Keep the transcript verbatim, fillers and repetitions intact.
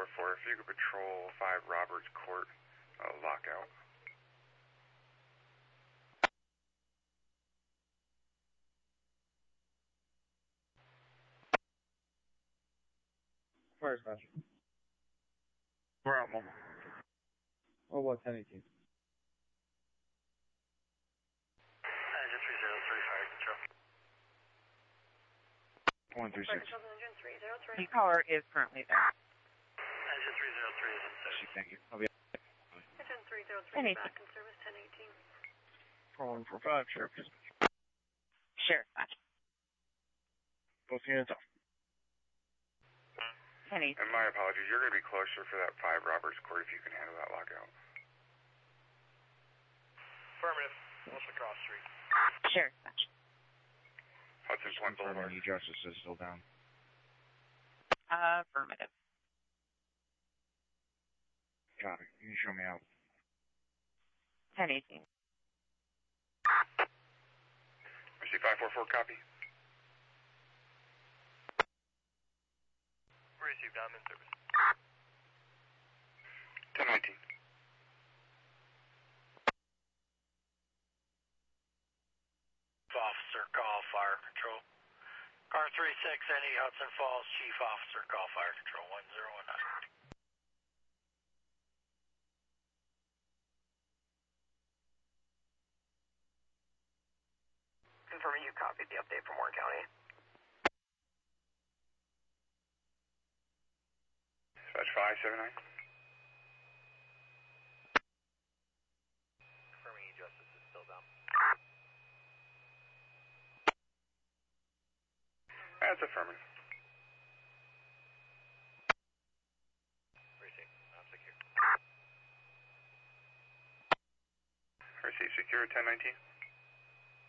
four four, if you could patrol five Roberts Court, uh, lockout. Fire Smash. We're out, Mama. Oh, what, ten eighteen. Engine three zero three, fire control. one three six. The caller is currently there. Engine three zero three is in service. Thank you. I'll be Engine three zero three is back in service, ten eighteen. four one four five, Sheriff. Sheriff, match. Both units off. ten eighteen. And my apologies, you're going to be closer for that five Roberts Court if you can handle that lockout. Affirmative. What's the cross street? Sheriff, match. Hudson Point Boulevard. Confirming E-Justice is still down. Affirmative. Copy. You can show me out. ten eighteen. I see five four four, copy. Received, I'm in service. ten nineteen. Officer, call fire control. Car three six, any Hudson Falls, Chief Officer, call fire control, one zero one nine. Confirming you copied the update from Warren County. Dispatch five seven nine. Confirming E-Justice is still down. That's affirmative. Received, I'm secure. Receive secure, ten nineteen.